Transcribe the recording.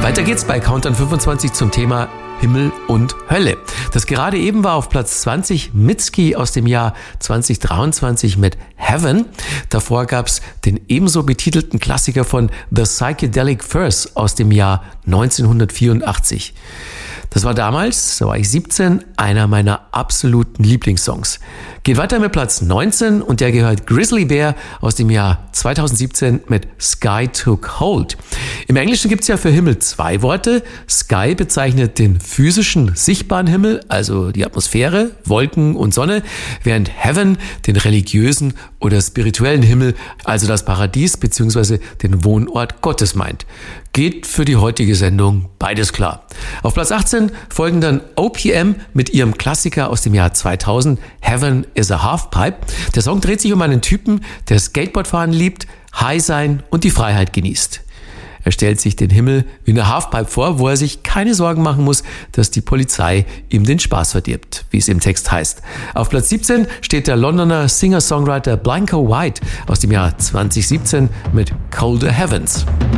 Weiter geht's bei Countdown 25 zum Thema Himmel und Hölle. Das gerade eben war auf Platz 20 Mitski aus dem Jahr 2023 mit Heaven. Davor gab's den ebenso betitelten Klassiker von The Psychedelic Furs aus dem Jahr 1984. Das war damals, da war ich 17, einer meiner absoluten Lieblingssongs. Geht weiter mit Platz 19 und der gehört Grizzly Bear aus dem Jahr 2017 mit Sky Took Hold. Im Englischen gibt's ja für Himmel zwei Worte. Sky bezeichnet den physischen, sichtbaren Himmel, also die Atmosphäre, Wolken und Sonne, während Heaven den religiösen oder spirituellen Himmel, also das Paradies bzw. den Wohnort Gottes meint. Geht für die heutige Sendung beides klar. Auf Platz 18 folgen dann OPM mit ihrem Klassiker aus dem Jahr 2000, Heaven is a Halfpipe. Der Song dreht sich um einen Typen, der Skateboardfahren liebt, high sein und die Freiheit genießt. Er stellt sich den Himmel wie eine Halfpipe vor, wo er sich keine Sorgen machen muss, dass die Polizei ihm den Spaß verdirbt, wie es im Text heißt. Auf Platz 17 steht der Londoner Singer-Songwriter Blanco White aus dem Jahr 2017 mit Colder Heavens.